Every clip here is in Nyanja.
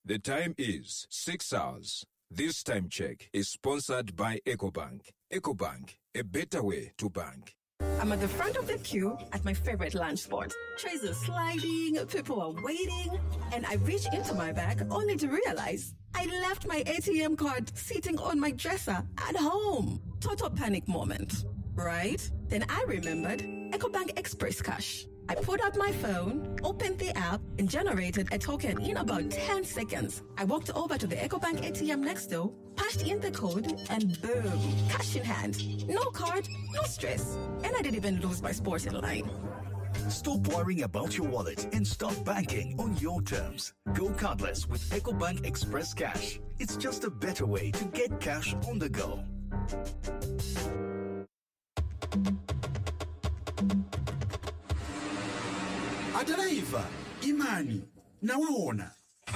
The time is 6 hours. This time check is sponsored by EcoBank. EcoBank, a better way to bank. I'm at the front of the queue at my favorite lunch spot. Trays are sliding, people are waiting, and I reach into my bag only to realize I left my ATM card sitting on my dresser at home. Total panic moment, right? Then I remembered EcoBank Express Cash. I pulled out my phone, opened the app, and generated a token in about 10 seconds. I walked over to the EcoBank ATM next door, punched in the code, and boom, cash in hand. No card, no stress. And I didn't even lose my sport in line. Stop worrying about your wallet and start banking on your terms. Go cardless with EcoBank Express Cash. It's just a better way to get cash on the go. Adaraiva, Imani, nawaona.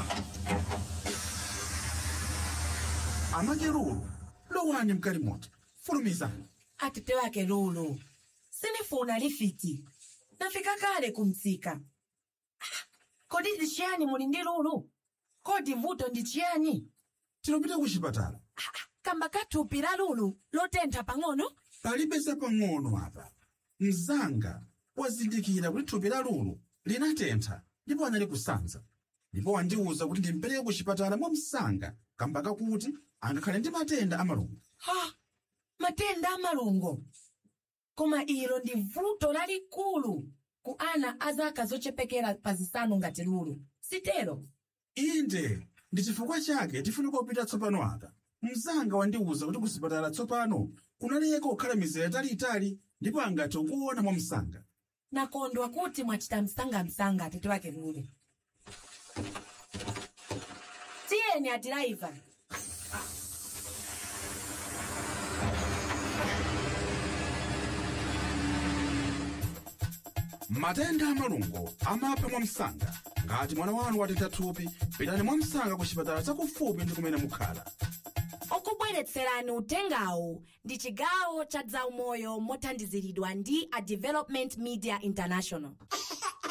Amakeruru, lowani mkarimoti, fulumizani. Atete wake Lulu. Sinifuna lifiti. Nafika kale kumtsika. Kodi ndichiyani muli ndi Lulu? Kodi vuto ndichiyani? Tinopita kuchipatala. Kamba kathupi la Lulu lotentha pang'ono? Palibesa pang'ono apa. Mzanga wazindikira kuti thupi la Lulu linatentha ndipo anali kusanza. Ndipo wandiwuza kuti ndimpereke kuchipatala mwa msanga kamba kakuti angakhale ndi matenda amalungo. Ha! Matenda amalungo. Koma ilo ndi vuto lalikulu ku ana azaka zochepekera pa zisanu ngati Lulu. Sitero? Inde, ndi chifukwa chake tifunika kupita tsopano apa. Mzanga wandiwuza kuti kuchipatala tsopano kunaleka kukhala mizere italiitali ndipo angathe kuona mwa msanga. Nakondwa kuti mwachita msanga atete wake Lulu. Tiyeni adiraiva. Matenda amalungo amapha mwa msanga. Ngati mwana wanu watentha thupi, pitani mwa msanga kuchipatala chakufupi ndi kumene mukhala. Okubweretserani utengawu ndi chigawo cha zaumoyo mothandiziridwa ndi a Development Media International.